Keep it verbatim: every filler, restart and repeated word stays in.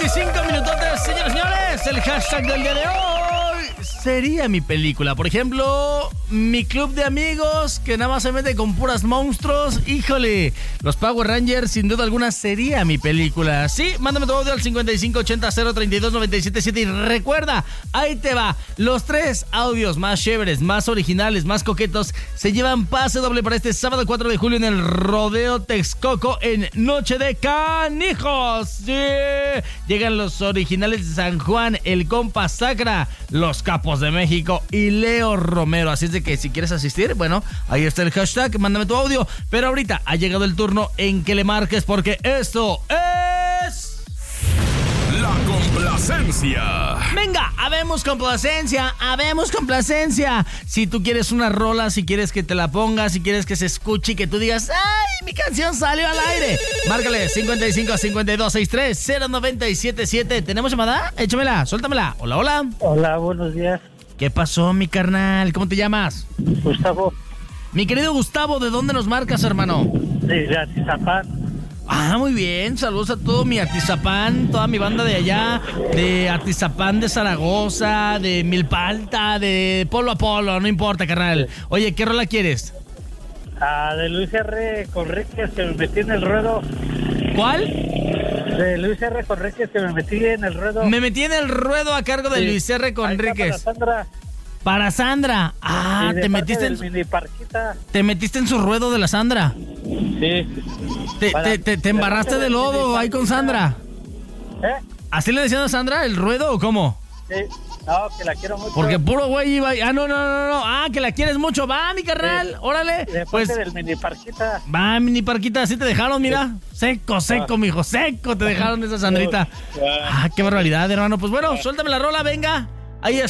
veinticinco minutotes, señores y señores. El hashtag del día de hoy sería mi película. Por ejemplo, mi club de amigos que nada más se mete con puras monstruos. Híjole, los Power Rangers sin duda alguna sería mi película. Sí, mándame tu audio al cincuenta y cinco ochenta cero treinta y dos noventa y siete siete. Y recuerda, ahí te va. Los tres audios más chéveres, más originales, más coquetos se llevan pase doble para este sábado cuatro de julio en el Rodeo Texcoco en Noche de Canijos. Sí. Llegan los originales de San Juan, el compa Sacra, los Capos de México y Leo Romero. Así es de que si quieres asistir, bueno, ahí está el hashtag, mándame tu audio. Pero ahorita ha llegado el turno en que le marques porque esto es... La complacencia. Venga, habemos complacencia, habemos complacencia. Si tú quieres una rola, si quieres que te la pongas, si quieres que se escuche y que tú digas, ¡ay, mi canción salió al aire! Márcale cincuenta y cinco cincuenta y dos sesenta y tres cero noventa y siete siete. ¿Tenemos llamada? Échamela, suéltamela. Hola, hola. Hola, buenos días. ¿Qué pasó, mi carnal? ¿Cómo te llamas? Gustavo. Mi querido Gustavo, ¿de dónde nos marcas, hermano? De Atizapán. Ah, muy bien, saludos a todo mi Atizapán, toda mi banda de allá, de Atizapán, de Zaragoza, de Milpalta, de Polo a Polo, no importa, carnal. Oye, ¿qué rola quieres? Ah, de Luis R. Conríquez, que me metí en el ruedo. ¿Cuál? De Luis R. Conríquez, que me metí en el ruedo. Me metí en el ruedo a cargo de Sí. Luis R. Conríquez. Para Sandra. Para Sandra. Ah, Sí, de te parte metiste del en, mini parquita. te metiste en su ruedo de la Sandra. Sí. Te, Para- te, te, te embarraste de de parte lodo del ahí con mini Sandra. ¿Eh? ¿Así le decían a Sandra el ruedo o cómo? Sí. No, que la quiero mucho. Porque puro güey iba. Ah, no, no, no, no. Ah, que la quieres mucho. Va, mi carnal. Sí. Órale. De parte Pues del mini parquita. va, mini parquita. Así te dejaron, mira. Seco, seco, mijo. Seco te dejaron esa Sandrita. Ah, qué barbaridad, hermano. Pues bueno, suéltame la rola, venga. Ahí